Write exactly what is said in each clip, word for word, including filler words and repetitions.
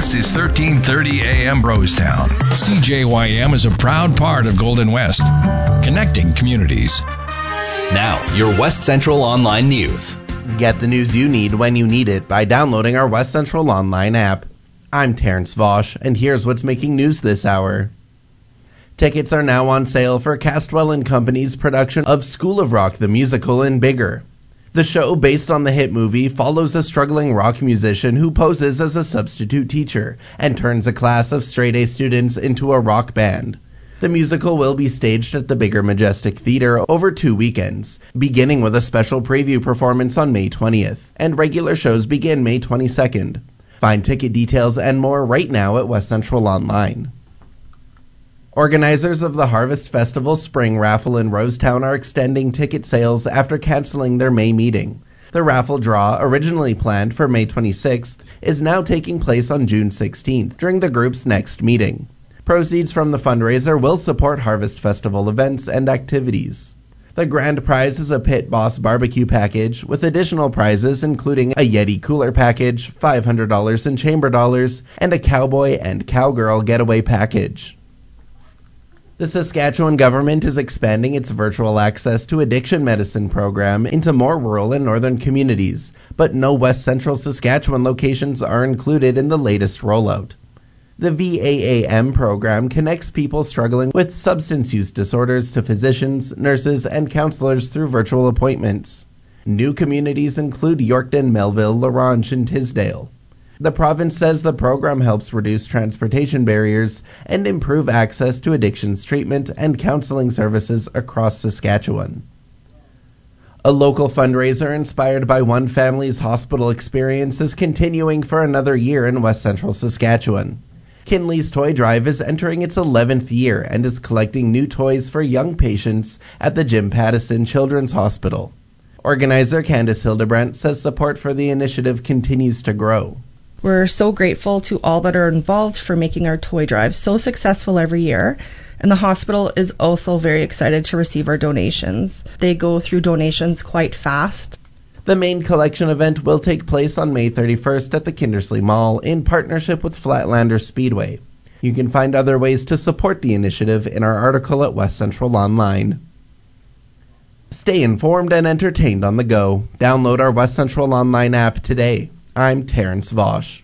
This is thirteen thirty A M Brostown. C J Y M is a proud part of Golden West, connecting communities. Now, your West Central Online News. Get the news you need when you need it by downloading our West Central Online app. I'm Terrence Vosch, and here's what's making news this hour. Tickets are now on sale for Castwell and Company's production of School of Rock the Musical in Bigger. The show, based on the hit movie, follows a struggling rock musician who poses as a substitute teacher and turns a class of straight-A students into a rock band. The musical will be staged at the Bigger Majestic Theater over two weekends, beginning with a special preview performance on May twentieth, and regular shows begin May twenty-second. Find ticket details and more right now at West Central Online. Organizers of the Harvest Festival Spring Raffle in Rosetown are extending ticket sales after canceling their May meeting. The raffle draw, originally planned for May twenty-sixth, is now taking place on June sixteenth during the group's next meeting. Proceeds from the fundraiser will support Harvest Festival events and activities. The grand prize is a Pit Boss barbecue package, with additional prizes including a Yeti cooler package, five hundred dollars in chamber dollars, and a cowboy and cowgirl getaway package. The Saskatchewan government is expanding its virtual access to addiction medicine program into more rural and northern communities, but no West Central Saskatchewan locations are included in the latest rollout. The V A A M program connects people struggling with substance use disorders to physicians, nurses, and counselors through virtual appointments. New communities include Yorkton, Melville, LaRanche, and Tisdale. The province says the program helps reduce transportation barriers and improve access to addictions treatment and counseling services across Saskatchewan. A local fundraiser inspired by one family's hospital experience is continuing for another year in West Central Saskatchewan. Kinley's Toy Drive is entering its eleventh year and is collecting new toys for young patients at the Jim Pattison Children's Hospital. Organizer Candice Hildebrandt says support for the initiative continues to grow. We're so grateful to all that are involved for making our toy drive so successful every year, and the hospital is also very excited to receive our donations. They go through donations quite fast. The main collection event will take place on May thirty-first at the Kindersley Mall in partnership with Flatlander Speedway. You can find other ways to support the initiative in our article at West Central Online. Stay informed and entertained on the go. Download our West Central Online app today. I'm Terrence Vosch.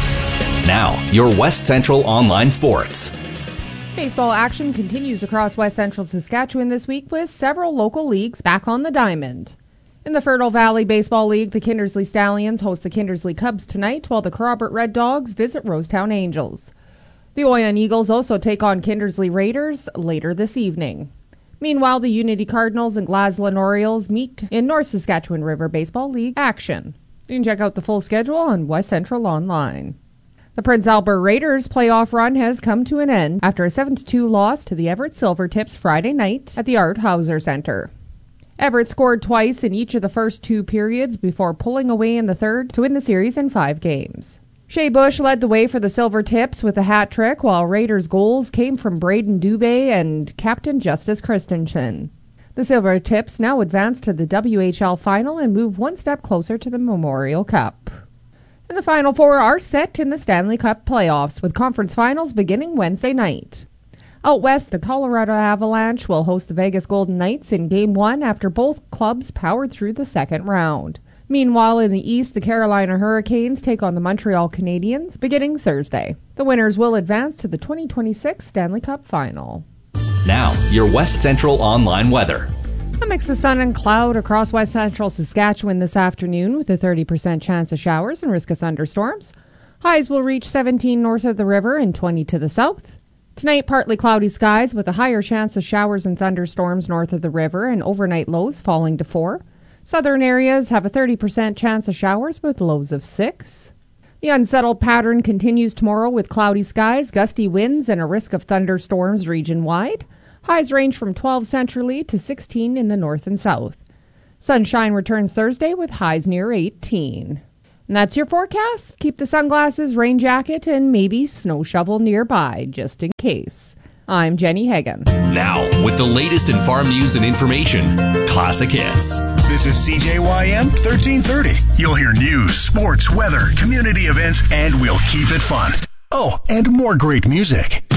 Now, your West Central Online Sports. Baseball action continues across West Central Saskatchewan this week with several local leagues back on the diamond. In the Fertile Valley Baseball League, the Kindersley Stallions host the Kindersley Cubs tonight, while the Kerrobert Red Dogs visit Rosetown Angels. The Oyen Eagles also take on Kindersley Raiders later this evening. Meanwhile, the Unity Cardinals and Glasgow Orioles meet in North Saskatchewan River Baseball League action. You can check out the full schedule on West Central Online. The Prince Albert Raiders playoff run has come to an end after a seven to two loss to the Everett Silvertips Friday night at the Art Hauser Center. Everett scored twice in each of the first two periods before pulling away in the third to win the series in five games. Shea Bush led the way for the Silvertips with a hat trick, while Raiders goals came from Braden Dubé and Captain Justice Christensen. The Silvertips now advance to the W H L final and move one step closer to the Memorial Cup. And the Final Four are set in the Stanley Cup playoffs, with conference finals beginning Wednesday night. Out west, the Colorado Avalanche will host the Vegas Golden Knights in Game one after both clubs powered through the second round. Meanwhile, in the east, the Carolina Hurricanes take on the Montreal Canadiens beginning Thursday. The winners will advance to the twenty twenty-six Stanley Cup final. Now, your West Central Online weather. A mix of sun and cloud across West Central Saskatchewan this afternoon with a thirty percent chance of showers and risk of thunderstorms. Highs will reach seventeen north of the river and twenty to the south. Tonight, partly cloudy skies with a higher chance of showers and thunderstorms north of the river and overnight lows falling to four. Southern areas have a thirty percent chance of showers with lows of six. The unsettled pattern continues tomorrow with cloudy skies, gusty winds, and a risk of thunderstorms region-wide. Highs range from twelve centrally to sixteen in the north and south. Sunshine returns Thursday with highs near eighteen. And that's your forecast. Keep the sunglasses, rain jacket, and maybe snow shovel nearby, just in case. I'm Jenny Hagan. Now, with the latest in farm news and information, Classic Hits. This is C J Y M thirteen thirty. You'll hear news, sports, weather, community events, and we'll keep it fun. Oh, and more great music.